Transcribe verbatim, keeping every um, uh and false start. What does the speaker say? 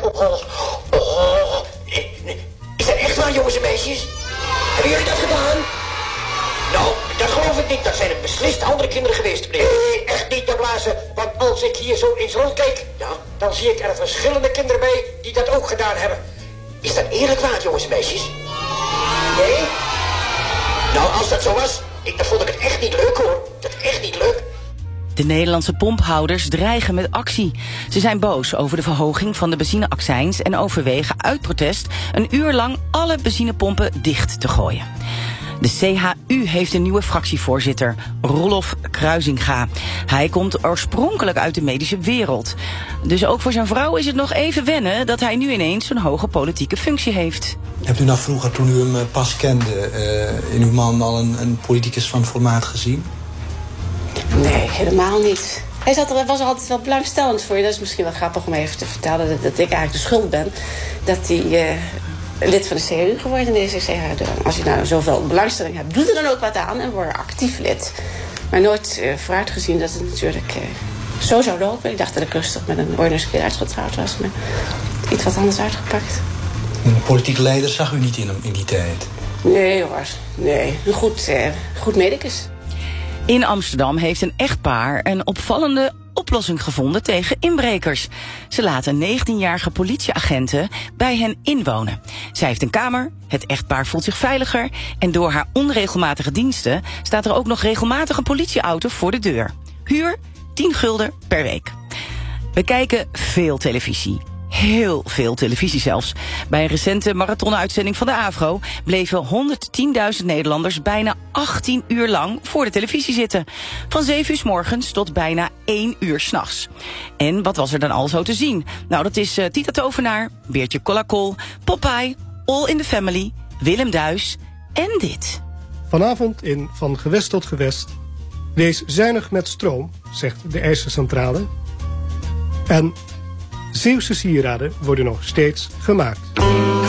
opgelost. Oh, is dat echt waar, jongens en meisjes? Hebben jullie dat gedaan? Nou, dat geloof ik niet. Dat zijn het beslist andere kinderen geweest, meneer. Nee, echt niet, te blazen. Want als ik hier zo eens rondkijk, ja, dan zie ik er verschillende kinderen bij die dat ook gedaan hebben. Is dat eerlijk waar, jongens en meisjes? Nee? Nou, als dat zo was, ik, dan vond ik het echt niet leuk, hoor. Dat is echt niet leuk. De Nederlandse pomphouders dreigen met actie. Ze zijn boos over de verhoging van de benzineaccijns en overwegen uit protest een uur lang alle benzinepompen dicht te gooien. De C H U heeft een nieuwe fractievoorzitter, Rolf Kruisinga. Hij komt oorspronkelijk uit de medische wereld. Dus ook voor zijn vrouw is het nog even wennen dat hij nu ineens zo'n hoge politieke functie heeft. Hebt u nou vroeger, toen u hem pas kende, uh, in uw man al een, een politicus van formaat gezien? Nee, helemaal niet. Hij zat er, was altijd wel belangstellend voor je. Dat is misschien wel grappig om even te vertellen dat, dat ik eigenlijk de schuld ben dat hij uh, lid van de C H U geworden is. Ik zeg, als je nou zoveel belangstelling hebt, doe er dan ook wat aan en word actief lid. Maar nooit uh, vooruitgezien dat het natuurlijk uh, zo zou lopen. Ik dacht dat ik rustig met een ordinary uitgetrouwd was, maar iets wat anders uitgepakt. Een politieke leider zag u niet in, in die tijd? Nee hoor, nee. Een goed, uh, goed medicus. In Amsterdam heeft een echtpaar een opvallende oplossing gevonden tegen inbrekers. Ze laten negentienjarige politieagenten bij hen inwonen. Zij heeft een kamer, het echtpaar voelt zich veiliger en door haar onregelmatige diensten staat er ook nog regelmatig een politieauto voor de deur. Huur tien gulden per week. We kijken veel televisie. Heel veel televisie zelfs. Bij een recente marathonuitzending van de AVRO bleven honderdtienduizend Nederlanders bijna achttien uur lang voor de televisie zitten. Van zeven uur 's morgens tot bijna één uur 's nachts. En wat was er dan al zo te zien? Nou, dat is uh, Tita Tovenaar, Beertje Collacol, Popeye, All in the Family, Willem Duis en dit. Vanavond in Van Gewest tot Gewest. Wees zuinig met stroom, zegt de IJsselcentrale. En Zeeuwse sieraden worden nog steeds gemaakt.